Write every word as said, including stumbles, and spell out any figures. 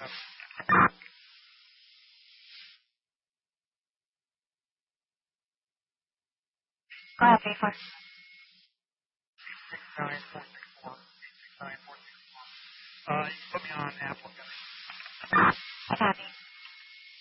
Copy for nine four six four. nine four six four. Uh, you put me on Apple. copy.